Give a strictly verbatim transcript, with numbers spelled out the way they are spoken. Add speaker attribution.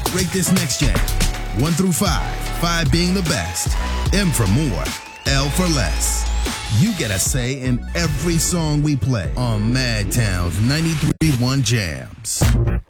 Speaker 1: Rate this next jam. One through five. Five being the best. M for more. L for less. You get a say in every song we play on Madtown's ninety-three point one Jams.